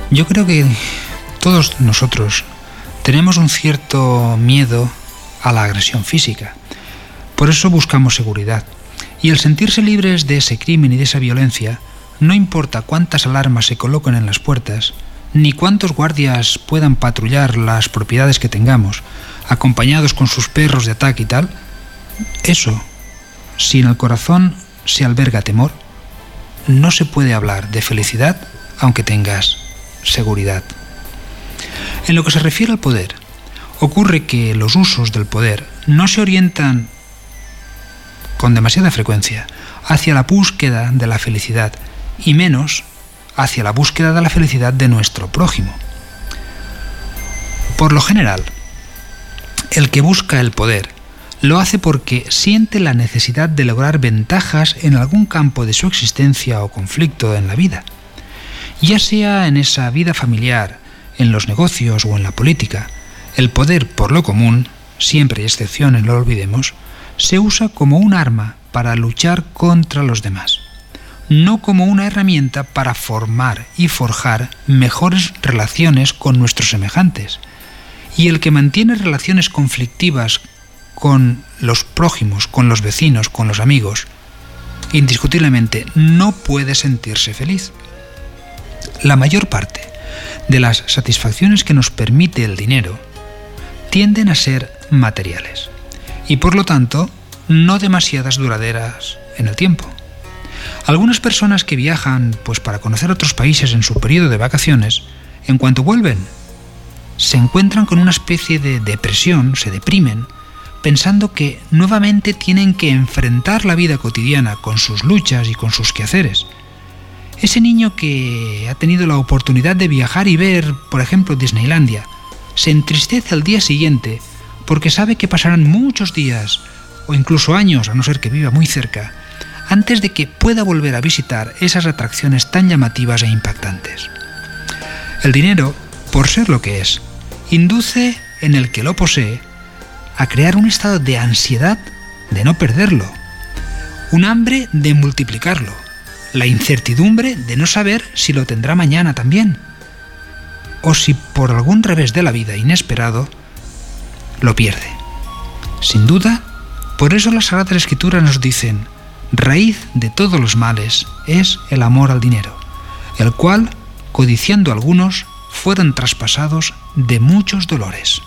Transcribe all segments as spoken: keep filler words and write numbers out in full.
Yo creo que todos nosotros tenemos un cierto miedo a la agresión física. Por eso buscamos seguridad. Y el sentirse libres de ese crimen y de esa violencia, no importa cuántas alarmas se coloquen en las puertas, ni cuántos guardias puedan patrullar las propiedades que tengamos, acompañados con sus perros de ataque y tal, eso, si en el corazón se alberga temor, no se puede hablar de felicidad aunque tengas seguridad. En lo que se refiere al poder, ocurre que los usos del poder no se orientan con demasiada frecuencia hacia la búsqueda de la felicidad y menos hacia la búsqueda de la felicidad de nuestro prójimo. Por lo general, el que busca el poder lo hace porque siente la necesidad de lograr ventajas en algún campo de su existencia o conflicto en la vida, ya sea en esa vida familiar, en los negocios o en la política. El poder, por lo común, siempre hay excepciones, no lo olvidemos, se usa como un arma para luchar contra los demás, no como una herramienta para formar y forjar mejores relaciones con nuestros semejantes. Y el que mantiene relaciones conflictivas con los prójimos, con los vecinos, con los amigos, indiscutiblemente no puede sentirse feliz. La mayor parte de las satisfacciones que nos permite el dinero tienden a ser materiales y por lo tanto no demasiadas duraderas en el tiempo. Algunas personas que viajan pues para conocer otros países en su periodo de vacaciones, en cuanto vuelven, se encuentran con una especie de depresión, se deprimen, pensando que nuevamente tienen que enfrentar la vida cotidiana con sus luchas y con sus quehaceres. Ese niño que ha tenido la oportunidad de viajar y ver, por ejemplo, Disneylandia, se entristece al día siguiente porque sabe que pasarán muchos días o incluso años, a no ser que viva muy cerca, antes de que pueda volver a visitar esas atracciones tan llamativas e impactantes. El dinero, por ser lo que es, induce en el que lo posee a crear un estado de ansiedad de no perderlo, un hambre de multiplicarlo, la incertidumbre de no saber si lo tendrá mañana también, o si por algún revés de la vida inesperado lo pierde. Sin duda, por eso las Sagradas Escrituras nos dicen: raíz de todos los males es el amor al dinero, el cual, codiciando algunos, fueron traspasados de muchos dolores.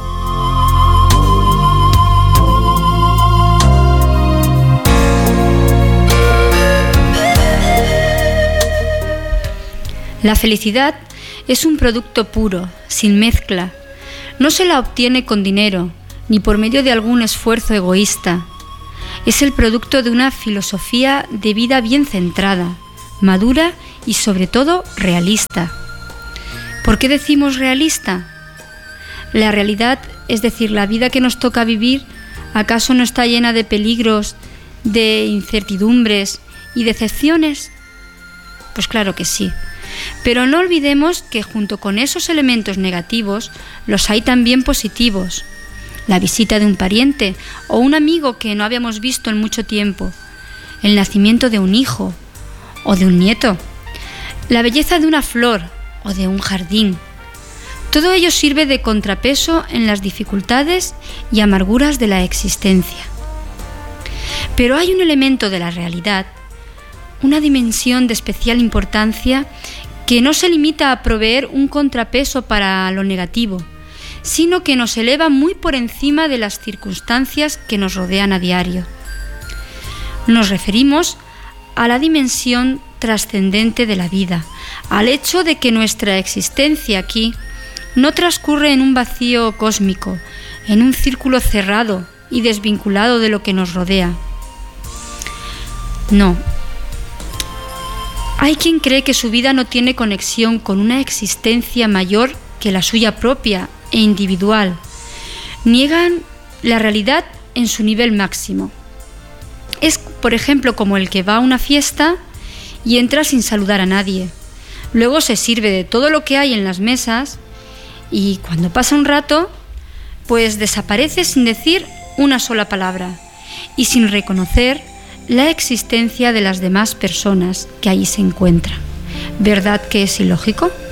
La felicidad es un producto puro, sin mezcla. No se la obtiene con dinero, ni por medio de algún esfuerzo egoísta. Es el producto de una filosofía de vida bien centrada, madura y sobre todo realista. ¿Por qué decimos realista? La realidad, es decir, la vida que nos toca vivir, ¿acaso no está llena de peligros, de incertidumbres y decepciones? Pues claro que sí. Pero no olvidemos que junto con esos elementos negativos los hay también positivos. La visita de un pariente o un amigo que no habíamos visto en mucho tiempo, el nacimiento de un hijo o de un nieto, la belleza de una flor o de un jardín. Todo ello sirve de contrapeso en las dificultades y amarguras de la existencia. Pero hay un elemento de la realidad, una dimensión de especial importancia que no se limita a proveer un contrapeso para lo negativo, sino que nos eleva muy por encima de las circunstancias que nos rodean a diario. Nos referimos a la dimensión trascendente de la vida, al hecho de que nuestra existencia aquí no transcurre en un vacío cósmico, en un círculo cerrado y desvinculado de lo que nos rodea. No. Hay quien cree que su vida no tiene conexión con una existencia mayor que la suya propia e individual. Niegan la realidad en su nivel máximo. Es, por ejemplo, como el que va a una fiesta y entra sin saludar a nadie. Luego se sirve de todo lo que hay en las mesas y cuando pasa un rato, pues desaparece sin decir una sola palabra y sin reconocer la existencia de las demás personas que allí se encuentran. ¿Verdad que es ilógico?